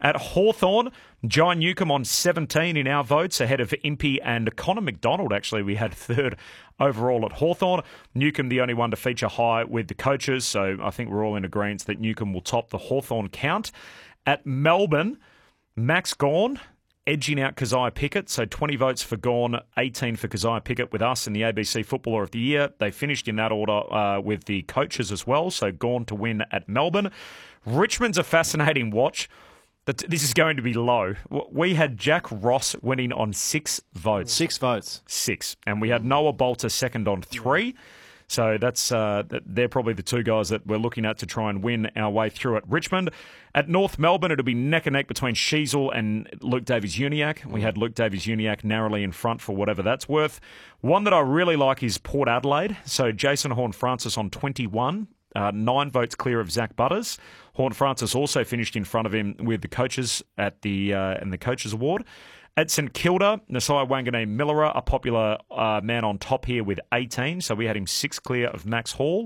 At Hawthorn, John Newcomb on 17 in our votes, ahead of Impey and Connor McDonald. Actually, we had third overall at Hawthorn. Newcomb, the only one to feature high with the coaches, so I think we're all in agreement that Newcomb will top the Hawthorn count. At Melbourne, Max Gawn edging out Keziah Pickett, so 20 votes for Gawn, 18 for Keziah Pickett with us in the ABC Footballer of the Year. They finished in that order with the coaches as well, so Gawn to win at Melbourne. Richmond's a fascinating watch. This is going to be low. We had Jack Ross winning on 6 votes. 6 votes. 6. And we had Noah Bolter second on 3. So they're probably the two guys that we're looking at to try and win our way through at Richmond. At North Melbourne, it'll be neck and neck between Sheasel and Luke Davies-Uniacke. We had Luke Davies-Uniacke narrowly in front for whatever that's worth. One that I really like is Port Adelaide. So Jason Horne-Francis on 21. 9 votes clear of Zach Butters. Horne-Francis also finished in front of him with the coaches at the Coaches Award. At St Kilda, Nasiah Wanganeen-Millera, a popular man on top here with 18, so we had him 6 clear of Max Hall.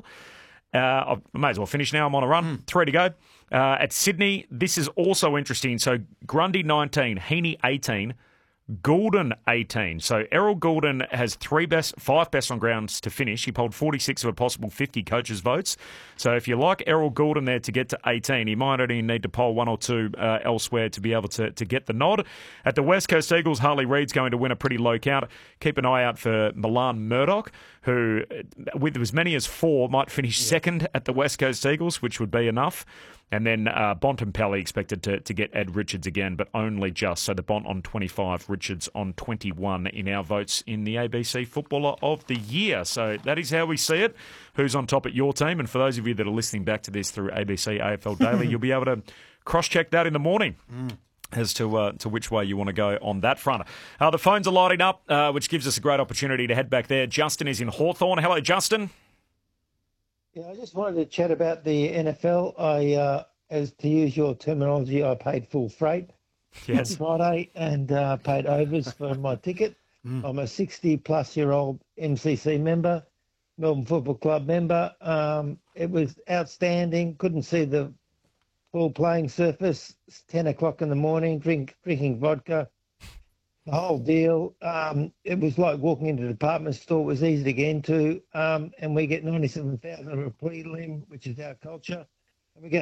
I may as well finish now. I'm on a run. 3 to go. At Sydney, this is also interesting. So Grundy 19, Heaney 18, Goulden 18. So Errol Goulden has 5 best on grounds to finish. He polled 46 of a possible 50 coaches' votes. So if you like Errol Goulden there to get to 18, he might only need to poll 1 or 2 elsewhere to be able to get the nod. At the West Coast Eagles, Harley Reid's going to win a pretty low count. Keep an eye out for Milan Murdoch, who, with as many as 4, might finish second at the West Coast Eagles, which would be enough. And then Bontempelli expected to get Ed Richards again, but only just. So the Bont on 25, Richards on 21 in our votes in the ABC Footballer of the Year. So that is how we see it. Who's on top at your team? And for those of you that are listening back to this through ABC AFL Daily, you'll be able to cross-check that in the morning. As to which way you want to go on that front. The phones are lighting up, which gives us a great opportunity to head back there. Justin is in Hawthorn. Hello, Justin. Yeah, I just wanted to chat about the NFL. As to use your terminology, I paid full freight Yes. Friday and paid overs for my ticket. I'm a 60-plus-year-old MCC member, Melbourne Football Club member. It was outstanding. Couldn't see the full playing surface. It's 10 o'clock in the morning, drinking vodka. The whole deal. It was like walking into the department store. It was easy to get into. And we get 97,000 of a prelim, which is our culture. And we get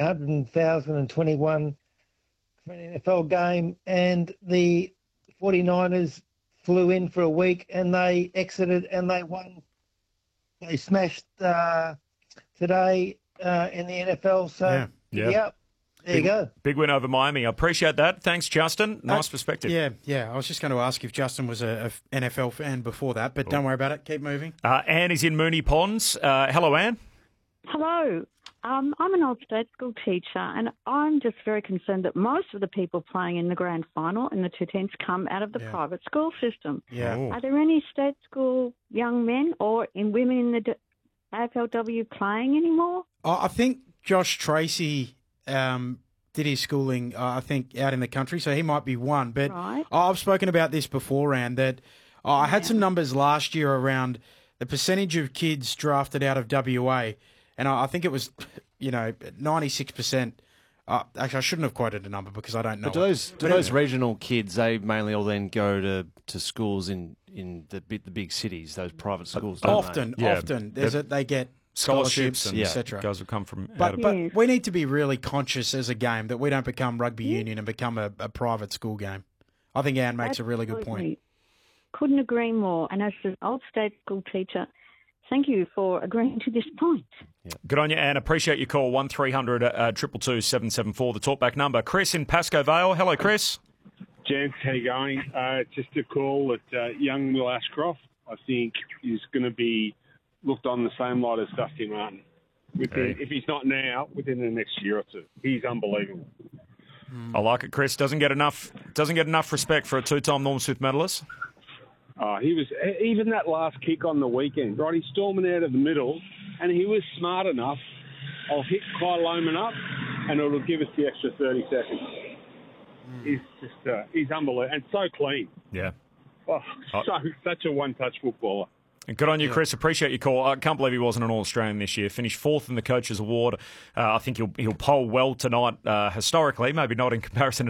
100,021 for an NFL game. And the 49ers flew in for a week and they exited and they won. They smashed today in the NFL. So, yeah. There you go. Big win over Miami. I appreciate that. Thanks, Justin. Nice perspective. Yeah. I was just going to ask if Justin was a NFL fan before that, but don't worry about it. Keep moving. Anne is in Moonee Ponds. Hello, Anne. Hello. I'm an old state school teacher, and I'm just very concerned that most of the people playing in the grand final in the 210s come out of the private school system. Yeah. Are there any state school young men or women in the AFLW playing anymore? I think Josh Tracy did his schooling, I think, out in the country, so he might be one. But right. I've spoken about this before, Anne, that I had some numbers last year around the percentage of kids drafted out of WA, and I think it was, 96%. Actually, I shouldn't have quoted a number because I don't know. But those regional kids, they mainly all then go to schools in the big cities, those private schools. Often. They get scholarships and etc. Guys will come from. But we need to be really conscious as a game that we don't become rugby union and become a private school game. I think Anne makes a really good point. Couldn't agree more. And as an old state school teacher, thank you for agreeing to this point. Yeah. Good on you, Anne. Appreciate your call. 1300 222 774, the talkback number. Chris in Pascoe Vale. Hello, Chris. Gents, how you going? Just a call that young Will Ashcroft, I think, is going to be looked on the same light as Dusty Martin. If he's not now, within the next year or two. He's unbelievable. I like it, Chris. Doesn't get enough respect for a 2-time Norm Smith medalist. He was, even that last kick on the weekend, right? He's storming out of the middle, and he was smart enough. I'll hit Kyle Lohman up, and it'll give us the extra 30 seconds. He's just, he's unbelievable, and so clean. Yeah. Such a one-touch footballer. Good on you, Chris. Appreciate your call. I can't believe he wasn't an All-Australian this year. Finished 4th in the Coaches' Award. I think he'll poll well tonight historically, maybe not in comparison to